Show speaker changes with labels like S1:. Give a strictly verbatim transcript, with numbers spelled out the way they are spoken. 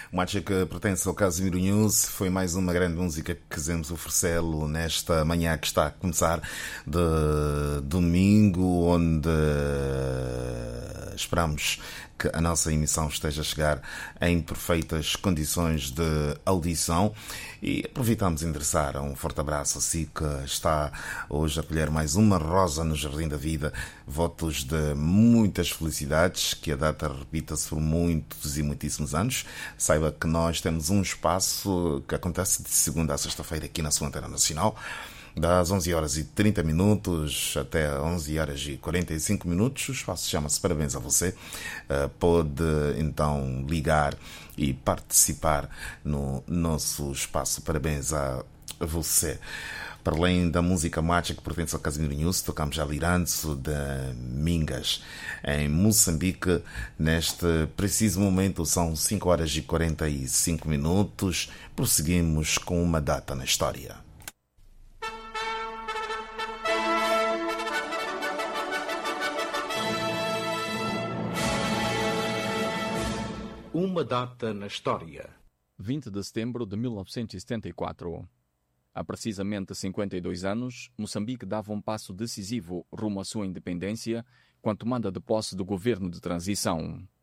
S1: Marcha que pertence ao Casimiro News. Foi mais uma grande música que quisemos oferecê-lo nesta manhã que está a começar de domingo, onde esperamos que a nossa emissão esteja a chegar em perfeitas condições de audição. E aproveitamos a endereçar um forte abraço a si que está hoje a colher mais uma rosa no Jardim da Vida. Votos de muitas felicidades, que a data repita-se por muitos e muitíssimos anos. Saiba que nós temos um espaço que acontece de segunda a sexta-feira aqui na sua Antena Nacional, das onze horas e trinta minutos até onze horas e quarenta e cinco minutos. O espaço chama-se Parabéns a Você. Pode então ligar e participar no nosso espaço Parabéns a Você. Para além da música marcha que pertence ao Casimiro News, tocamos já Liranço de Mingas, em Moçambique. Neste preciso momento são cinco horas e quarenta e cinco minutos. Prosseguimos com uma data na história.
S2: Uma data na história.
S3: vinte de setembro de mil novecentos e setenta e quatro. Há precisamente cinquenta e dois anos, Moçambique dava um passo decisivo rumo à sua independência com a tomada de posse do governo de transição.